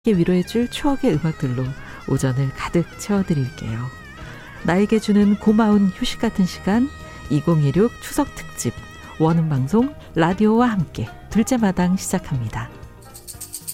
위로해줄 추억의 음악들로 오전을 가득 채워드릴게요. 나에게 주는 고마운 휴식 같은 시간 2016 추석 특집 원음방송 라디오와 함께 둘째 마당 시작합니다.